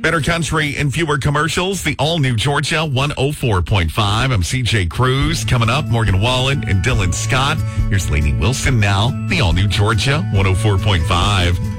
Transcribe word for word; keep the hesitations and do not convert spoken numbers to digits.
Better country and fewer commercials. The all-new Georgia one oh four point five. I'm C J Cruz. Coming up, Morgan Wallen and Dylan Scott. Here's Lainey Wilson now. The all-new Georgia one oh four point five.